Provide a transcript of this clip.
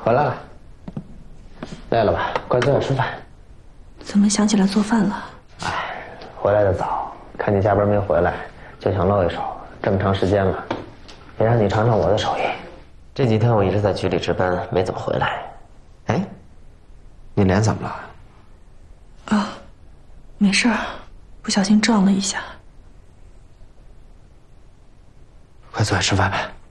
回来了，累了吧？快坐下吃饭。 怎么想起来做饭了？ 哎，回来的早，看你加班没回来，就想露一手。这么长时间了，也让你尝尝我的手艺。这几天我一直在局里值班，没怎么回来。哎，你脸怎么了？ 啊，没事儿，不小心撞了一下。 快坐下吃饭吧。